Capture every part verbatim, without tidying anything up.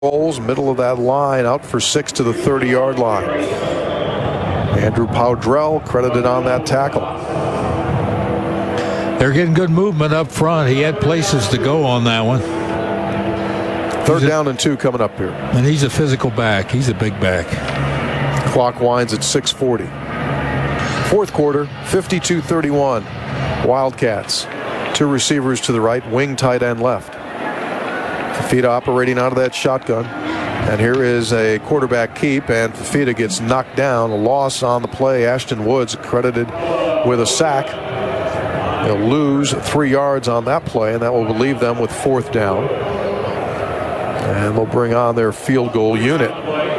rolls, middle of that line, out for six to the thirty-yard line. Andrew Powdrell credited on that tackle. They're getting good movement up front. He had places to go on that one. Third down and two coming up here. And he's a physical back. He's a big back. Clock winds at six forty. Fourth quarter, fifty-two thirty-one. Wildcats. Two receivers to the right, wing tight end left. Fifita operating out of that shotgun. And here is a quarterback keep, and Fifita gets knocked down. A loss on the play. Ashton Woods credited with a sack. They'll lose three yards on that play, and that will leave them with fourth down. And they'll bring on their field goal unit.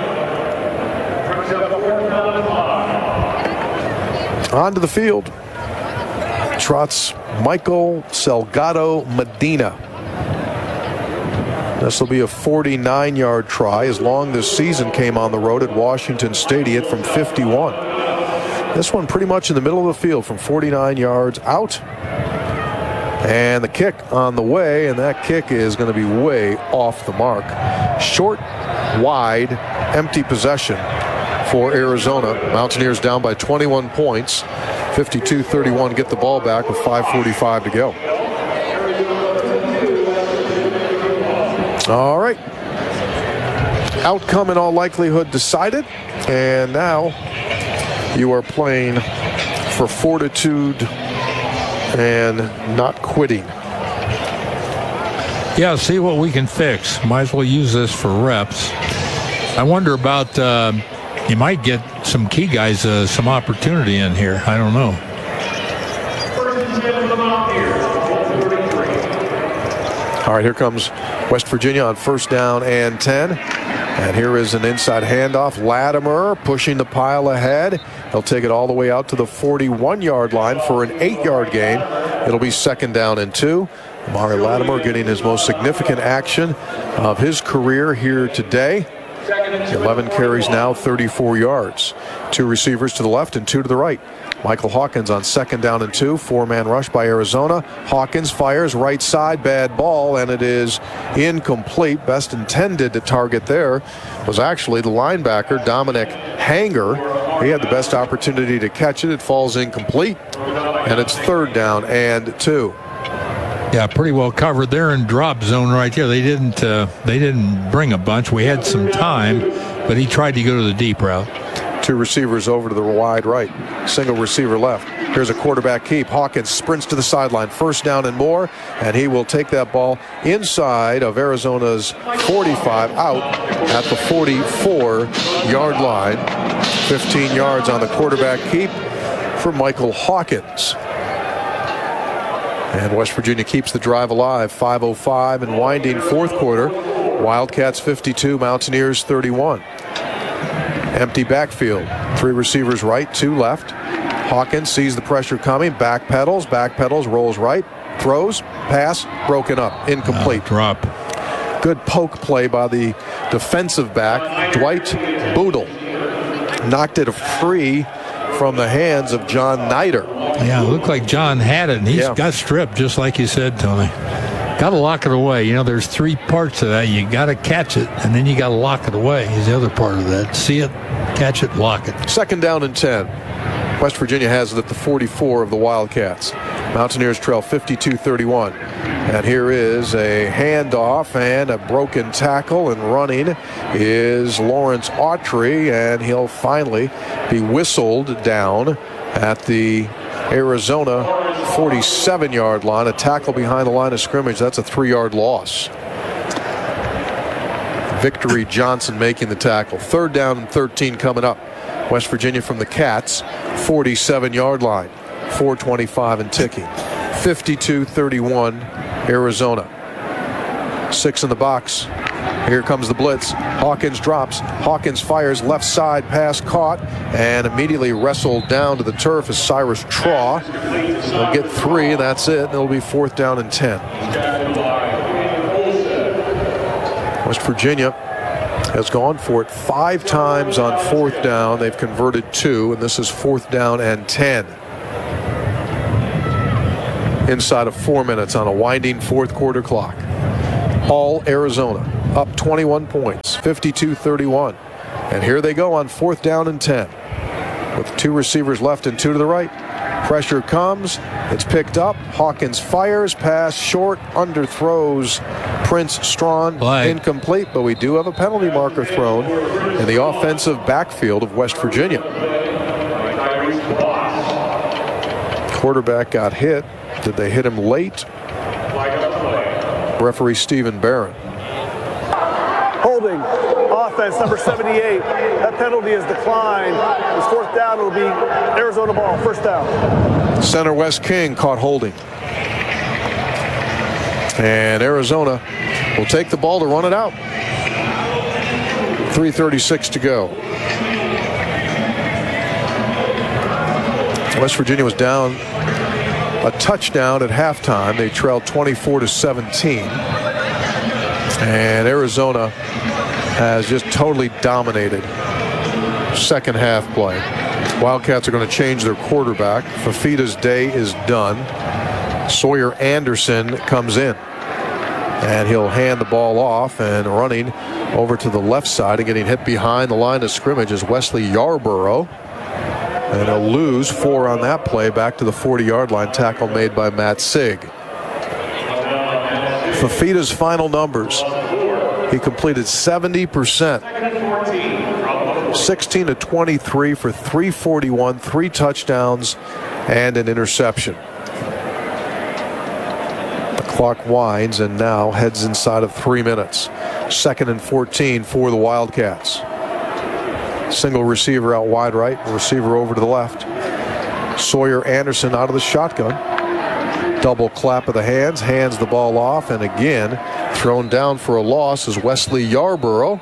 Onto the field trots Michael Salgado Medina. This will be a forty-nine-yard try, as long this season came on the road at Washington Stadium from fifty-one. This one pretty much in the middle of the field from forty-nine yards out. And the kick on the way, and that kick is going to be way off the mark. Short, wide, empty possession for Arizona. Mountaineers down by twenty-one points. fifty-two thirty-one, get the ball back with five forty-five to go. All right. Outcome in all likelihood decided. And now you are playing for fortitude and not quitting. Yeah, see what we can fix. Might as well use this for reps. I wonder about, uh, you might get some key guys uh, some opportunity in here. I don't know. All right, here comes West Virginia on first down and ten. And here is an inside handoff. Latimer pushing the pile ahead. He'll take it all the way out to the forty-one-yard line for an eight-yard gain. It'll be second down and two. Amari Latimer getting his most significant action of his career here today. eleven carries now, thirty-four yards. Two receivers to the left and two to the right. Michael Hawkins on second down and two. Four-man rush by Arizona. Hawkins fires right side, bad ball, and it is incomplete. Best intended to target there was actually the linebacker, Dominic Hanger. He had the best opportunity to catch it. It falls incomplete, and it's third down and two. Yeah, pretty well covered there in drop zone right there. They didn't uh, they didn't bring a bunch. We had some time, but he tried to go to the deep route. Two receivers over to the wide right. Single receiver left. Here's a quarterback keep. Hawkins sprints to the sideline. First down and more, and he will take that ball inside of Arizona's forty-five, out at the forty-four-yard line. fifteen yards on the quarterback keep for Michael Hawkins. And West Virginia keeps the drive alive. five oh five and winding fourth quarter. Wildcats fifty-two, Mountaineers thirty-one. Empty backfield. Three receivers right, two left. Hawkins sees the pressure coming, back pedals, back pedals, rolls right, throws, pass, broken up, incomplete. Uh, drop. Good poke play by the defensive back, Dwight Boodle. Knocked it free from the hands of John Nider. Yeah, it looked like John had it, and he's yeah. got stripped, just like you said, Tony. Got to lock it away. You know, there's three parts of that. You got to catch it, and then you got to lock it away is the other part of that. See it, catch it, lock it. Second down and ten. West Virginia has it at the forty-four of the Wildcats. Mountaineers trail fifty-two thirty-one. And here is a handoff and a broken tackle, and running is Lawrence Autry, and he'll finally be whistled down at the Arizona forty-seven-yard line. A tackle behind the line of scrimmage. That's a three-yard loss. Victory Johnson making the tackle. Third down and thirteen coming up. West Virginia from the Cats, forty-seven-yard line. four twenty-five and ticking. fifty-two thirty-one Arizona. Six in the box. Here comes the blitz. Hawkins drops. Hawkins fires left side, pass caught, and immediately wrestled down to the turf is Cyrus Traw. They'll get three, and that's it. It'll be fourth down and ten. West Virginia has gone for it five times on fourth down. They've converted two, and this is fourth down and ten. Inside of four minutes on a winding fourth quarter clock. All Arizona. up twenty-one points, fifty-two thirty-one. And here they go on fourth down and ten. With two receivers left and two to the right. Pressure comes. It's picked up. Hawkins fires. Pass short. Underthrows Prince Strawn. Flag. Incomplete, but we do have a penalty marker thrown in the offensive backfield of West Virginia. Quarterback got hit. Did they hit him late? Referee Stephen Barron. Holding. Offense number seventy-eight. That penalty is declined. It's fourth down. It'll be Arizona ball. First down. Center Wes King caught holding. And Arizona will take the ball to run it out. three thirty-six to go. West Virginia was down a touchdown at halftime. They trailed twenty-four to seventeen. And Arizona has just totally dominated second half play. Wildcats are going to change their quarterback. Fafita's day is done. Sawyer Anderson comes in. And he'll hand the ball off, and running over to the left side and getting hit behind the line of scrimmage is Wesley Yarborough. And he'll lose four on that play back to the forty-yard line. Tackle made by Matt Sigg. Fafita's final numbers. He completed seventy percent. sixteen to twenty-three for three forty-one, three touchdowns, and an interception. The clock winds and now heads inside of three minutes. Second and fourteen for the Wildcats. Single receiver out wide right, receiver over to the left. Sawyer Anderson out of the shotgun. Double clap of the hands, hands the ball off, and again thrown down for a loss is Wesley Yarborough.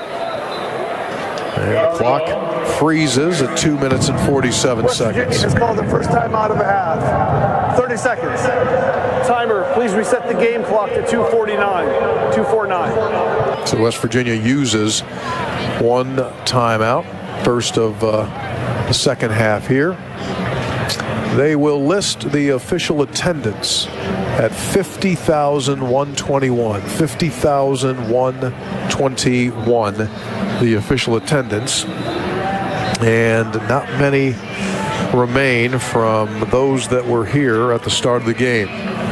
And the clock freezes at two minutes and forty-seven West seconds. Virginia has called the first time out of a half. thirty seconds. Timer, please reset the game clock to two forty-nine. two forty-nine. So West Virginia uses one timeout. First of uh, the second half here. They will list the official attendance at fifty thousand one hundred twenty-one. fifty thousand one hundred twenty-one, the official attendance. And not many remain from those that were here at the start of the game.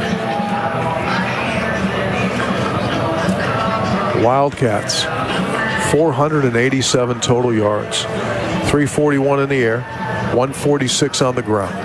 Wildcats, four hundred eighty-seven total yards, three forty-one in the air, one forty-six on the ground.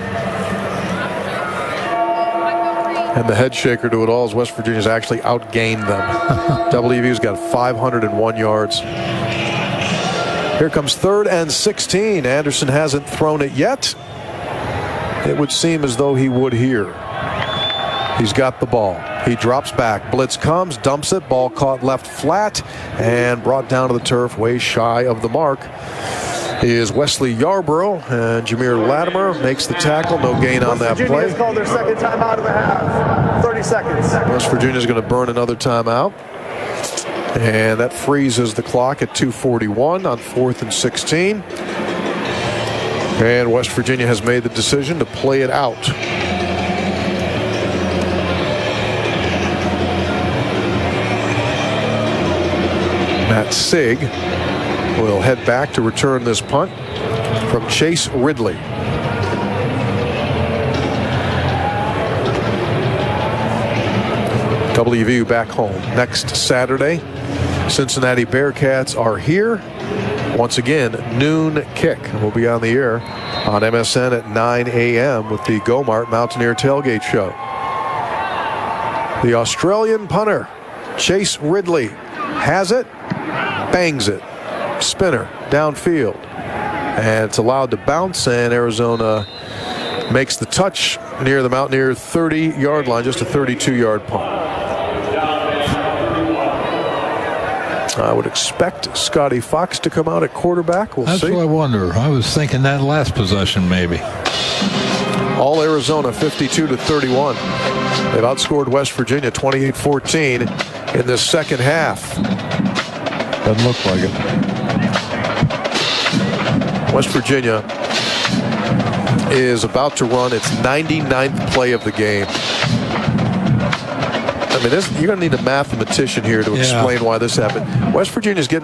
And the head shaker to it all is West Virginia's actually outgained them. W V U's got five hundred one yards. Here comes third and sixteen. Anderson hasn't thrown it yet. It would seem as though he would here. He's got the ball. He drops back. Blitz comes, dumps it. Ball caught left flat and brought down to the turf way shy of the mark is Wesley Yarborough, and Jameer Latimer makes the tackle. No gain on that West Virginia play. has called their second time out of a half. thirty seconds. West Virginia's going to burn another timeout. And that freezes the clock at two forty-one on fourth and sixteen. And West Virginia has made the decision to play it out. Matt Sigg will head back to return this punt from Chase Ridley. W V U back home next Saturday. Cincinnati Bearcats are here. Once again, noon kick. We'll be on the air on M S N at nine a m with the Gomart Mountaineer Tailgate Show. The Australian punter, Chase Ridley, has it, bangs it. Spinner downfield. And it's allowed to bounce, and Arizona makes the touch near the Mountaineer thirty-yard line, just a thirty-two-yard punt. I would expect Scotty Fox to come out at quarterback. We'll That's see. what I wonder. I was thinking that last possession maybe. All Arizona fifty-two to thirty-one. They've outscored West Virginia twenty-eight fourteen in the second half. Doesn't look like it. West Virginia is about to run its ninety-ninth play of the game. I mean, this, you're going to need a mathematician here to Yeah. explain why this happened. West Virginia's getting